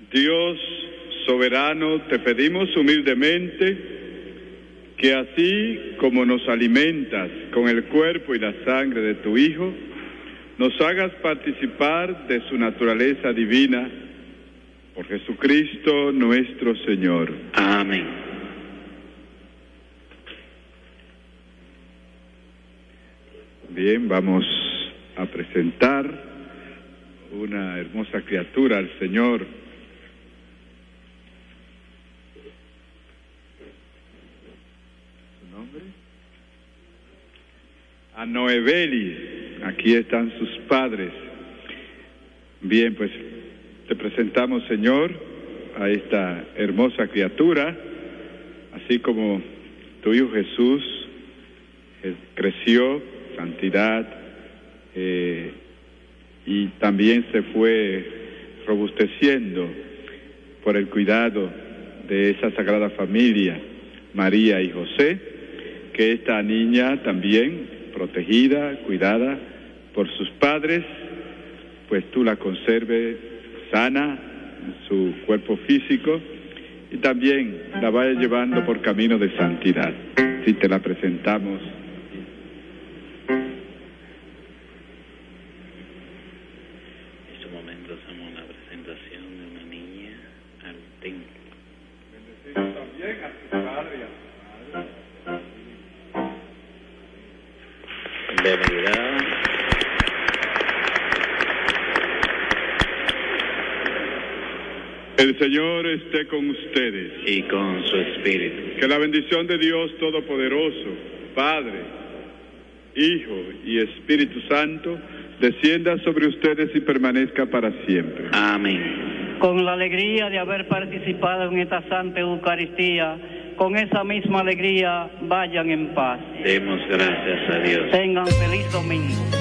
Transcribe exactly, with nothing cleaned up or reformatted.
Dios soberano, te pedimos humildemente que así como nos alimentas con el cuerpo y la sangre de tu Hijo, nos hagas participar de su naturaleza divina, por Jesucristo nuestro Señor. Amén. Bien, vamos a presentar una hermosa criatura al Señor. ¿Su nombre? A Noebelis. Aquí están sus padres. Bien, pues te presentamos, Señor, a esta hermosa criatura, así como tu Hijo Jesús eh, creció, santidad, eh, y también se fue robusteciendo por el cuidado de esa Sagrada Familia, María y José, que esta niña también, protegida, cuidada por sus padres, pues tú la conserves sana en su cuerpo físico y también la vaya llevando por camino de santidad. Si te la presentamos. En este momento hacemos la presentación de una niña al templo. Bendecimos también a tu padre y a tu madre. Benedirá. El Señor esté con ustedes. Y con su espíritu. Que la bendición de Dios Todopoderoso, Padre, Hijo y Espíritu Santo, descienda sobre ustedes y permanezca para siempre. Amén. Con la alegría de haber participado en esta Santa Eucaristía, con esa misma alegría vayan en paz. Demos gracias a Dios. Tengan feliz domingo.